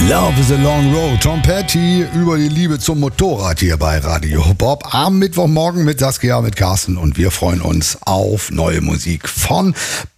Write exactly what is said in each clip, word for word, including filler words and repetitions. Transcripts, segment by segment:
Love is a long road. Tom Petty über die Liebe zum Motorrad hier bei Radio Bob. Am Mittwochmorgen mit Saskia, mit Carsten und wir freuen uns auf neue Musik von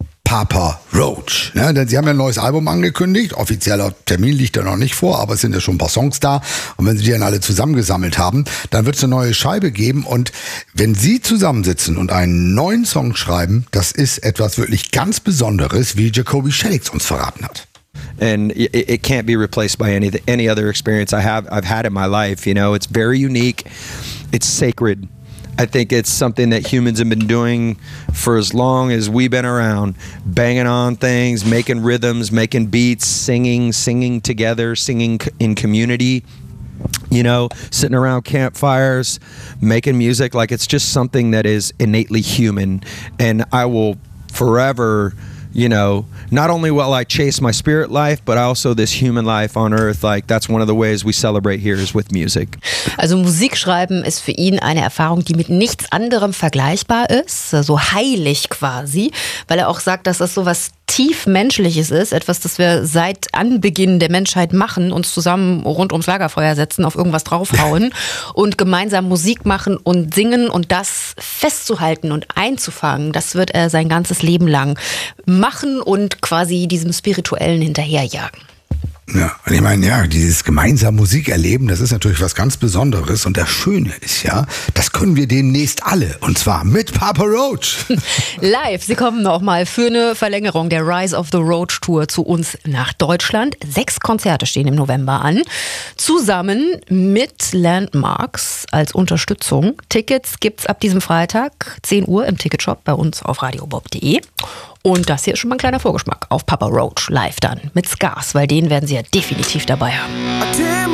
Papa Roach. Ja, denn sie haben ja ein neues Album angekündigt. Offizieller Termin liegt da noch nicht vor, aber es sind ja schon ein paar Songs da. Und wenn sie die dann alle zusammengesammelt haben, dann wird es eine neue Scheibe geben. Und wenn sie zusammensitzen und einen neuen Song schreiben, das ist etwas wirklich ganz Besonderes, wie Jacoby Shaddix uns verraten hat. And it, it can't be replaced by any any other experience I have I've had in my life. You know, it's very unique. It's sacred. I think it's something that humans have been doing for as long as we've been around, banging on things, making rhythms, making beats, singing, singing together, singing in community. You know, sitting around campfires, making music. Like, it's just something that is innately human, and I will forever, you know, not only will I chase my spirit life, but also this human life on earth. Like, that's one of the ways we celebrate here is with music. Also Musik schreiben ist für ihn eine Erfahrung, die mit nichts anderem vergleichbar ist, so heilig quasi, weil er auch sagt, dass das so was tief Menschliches ist, etwas, das wir seit Anbeginn der Menschheit machen, uns zusammen rund ums Lagerfeuer setzen, auf irgendwas draufhauen und gemeinsam Musik machen und singen und das festzuhalten und einzufangen, das wird er sein ganzes Leben lang machen und quasi diesem Spirituellen hinterherjagen. Ja, und ich meine, ja, dieses gemeinsame Musik erleben, das ist natürlich was ganz Besonderes. Und das Schöne ist ja, das können wir demnächst alle. Und zwar mit Papa Roach. Live. Sie kommen noch mal für eine Verlängerung der Rise of the Roach Tour zu uns nach Deutschland. Sechs Konzerte stehen im November an. Zusammen mit Landmarks als Unterstützung. Tickets gibt's ab diesem Freitag, zehn Uhr im Ticketshop bei uns auf radiobob punkt de. Und das hier ist schon mal ein kleiner Vorgeschmack auf Papa Roach live dann mit Scars, weil den werden sie ja definitiv dabei haben.